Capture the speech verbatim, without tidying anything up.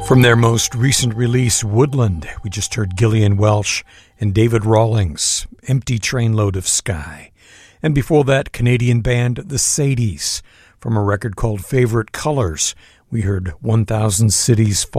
From their most recent release, Woodland, we just heard Gillian Welch and David Rawlings, Empty Trainload of Sky. And before that, Canadian band The Sadies. From a record called Favorite Colors, we heard one thousand Cities